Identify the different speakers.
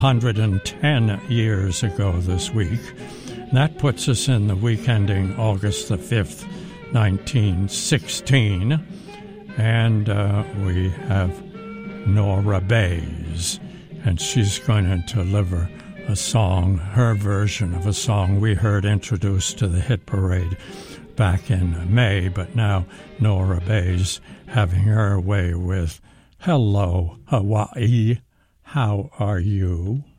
Speaker 1: 110 years ago this week. That puts us in the week ending August the 5th, 1916. And we have Nora Bayes, and she's going to deliver a song, her version of a song we heard introduced to the hit parade back in May, but now Nora Bayes having her way with Hello, Hawaii, how are you?